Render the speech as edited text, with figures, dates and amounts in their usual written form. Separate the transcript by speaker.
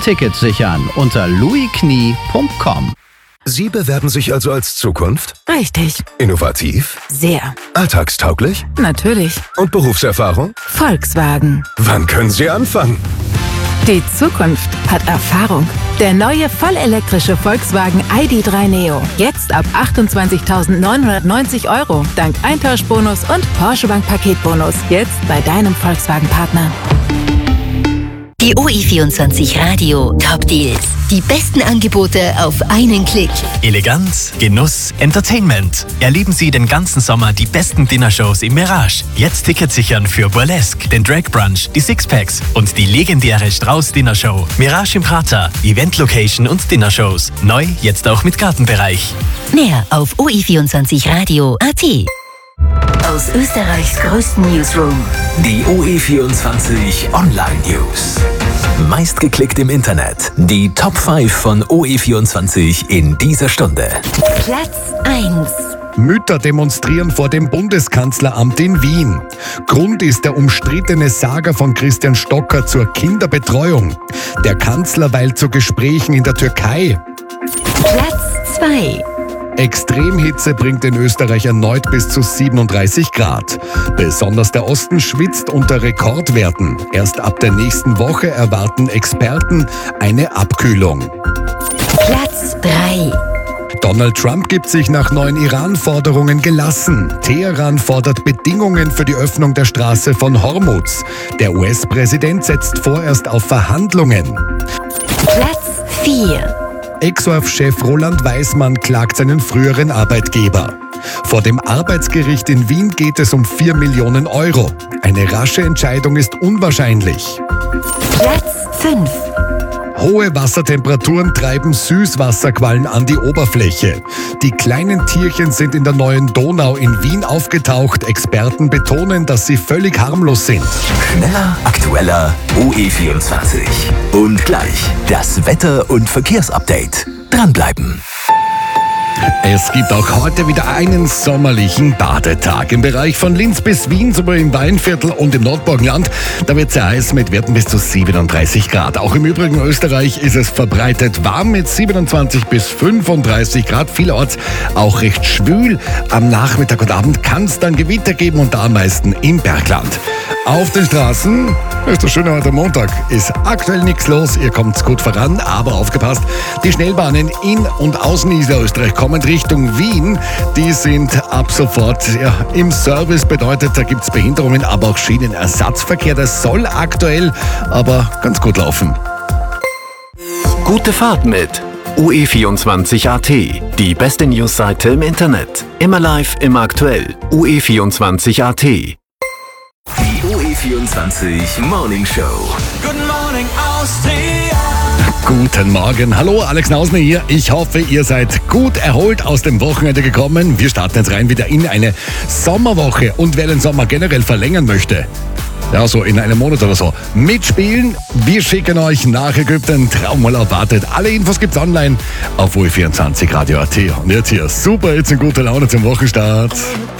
Speaker 1: Tickets sichern unter louisknie.com.
Speaker 2: Sie bewerben sich also als Zukunft?
Speaker 3: Richtig.
Speaker 2: Innovativ?
Speaker 3: Sehr.
Speaker 2: Alltagstauglich?
Speaker 3: Natürlich.
Speaker 2: Und Berufserfahrung?
Speaker 3: Volkswagen.
Speaker 2: Wann können Sie anfangen?
Speaker 3: Die Zukunft hat Erfahrung. Der neue vollelektrische Volkswagen ID.3 Neo. Jetzt ab 28.990 €. Dank Eintauschbonus und Porsche Bank Paketbonus. Jetzt bei deinem Volkswagen-Partner.
Speaker 4: Die OE24 Radio Top Deals. Die besten Angebote auf einen Klick.
Speaker 5: Eleganz, Genuss, Entertainment. Erleben Sie den ganzen Sommer die besten Dinnershows im Mirage. Jetzt Tickets sichern für Burlesque, den Drag Brunch, die Sixpacks und die legendäre Strauß Dinnershow. Mirage im Prater, Event-Location und Dinnershows. Neu, jetzt auch mit Gartenbereich.
Speaker 4: Mehr auf OE24radio.at. Aus Österreichs größten Newsroom.
Speaker 6: Die OE24 Online News. Meistgeklickt im Internet. Die Top 5 von OE24 in dieser Stunde.
Speaker 4: Platz 1.
Speaker 7: Mütter demonstrieren vor dem Bundeskanzleramt in Wien. Grund ist der umstrittene Saga von Christian Stocker zur Kinderbetreuung. Der Kanzler weilt zu Gesprächen in der Türkei.
Speaker 4: Platz 2.
Speaker 7: Extremhitze bringt in Österreich erneut bis zu 37 Grad. Besonders der Osten schwitzt unter Rekordwerten. Erst ab der nächsten Woche erwarten Experten eine Abkühlung.
Speaker 4: Platz 3.
Speaker 7: Donald Trump gibt sich nach neuen Iran-Forderungen gelassen. Teheran fordert Bedingungen für die Öffnung der Straße von Hormuz. Der US-Präsident setzt vorerst auf Verhandlungen.
Speaker 4: Platz 4.
Speaker 7: Exorf-Chef Roland Weismann klagt seinen früheren Arbeitgeber. Vor dem Arbeitsgericht in Wien geht es um 4 Millionen €. Eine rasche Entscheidung ist unwahrscheinlich.
Speaker 4: Platz 5.
Speaker 7: Hohe Wassertemperaturen treiben Süßwasserquallen an die Oberfläche. Die kleinen Tierchen sind in der neuen Donau in Wien aufgetaucht. Experten betonen, dass sie völlig harmlos sind.
Speaker 6: Schneller, aktueller, OE24. Und gleich das Wetter- und Verkehrsupdate. Dranbleiben.
Speaker 7: Es gibt auch heute wieder einen sommerlichen Badetag. Im Bereich von Linz bis Wien, sowohl im Weinviertel und im Nordburgenland. Da wird es sehr heiß mit Werten bis zu 37 Grad. Auch im übrigen Österreich ist es verbreitet warm mit 27 bis 35 Grad. Vielerorts auch recht schwül. Am Nachmittag und Abend kann es dann Gewitter geben und da am meisten im Bergland. Auf den Straßen, ist das Schöne heute Montag, ist aktuell nichts los. Ihr kommt gut voran, aber aufgepasst. Die Schnellbahnen in und aus Niederösterreich kommen Richtung Wien. Die sind ab sofort im Service. Bedeutet, da gibt es Behinderungen, aber auch Schienenersatzverkehr. Das soll aktuell aber ganz gut laufen.
Speaker 8: Gute Fahrt mit OE24.at. Die beste Newsseite im Internet. Immer live, immer aktuell. OE24.at.
Speaker 6: Die OE24 Morning Show.
Speaker 9: Good morning, Austria.
Speaker 7: Guten Morgen, hallo, Alex Nausner hier. Ich hoffe, ihr seid gut erholt aus dem Wochenende gekommen. Wir starten jetzt rein wieder in eine Sommerwoche. Und wer den Sommer generell verlängern möchte, ja, so in einem Monat oder so, mitspielen. Wir schicken euch nach Ägypten. Traumurlaub wartet. Alle Infos gibt's online auf OE24radio.at. Und jetzt hier, super, jetzt in guter Laune zum Wochenstart.